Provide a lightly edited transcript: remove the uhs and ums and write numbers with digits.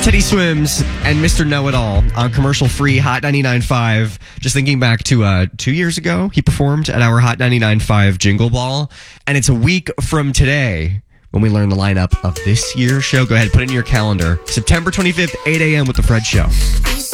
Teddy Swims and Mr. Know-It-All on commercial-free Hot 99.5. Just thinking back to 2 years ago, he performed at our Hot 99.5 Jingle Ball. And it's a week from today when we learn the lineup of this year's show. Go ahead, put it in your calendar. September 25th, 8 a.m. with The Fred Show.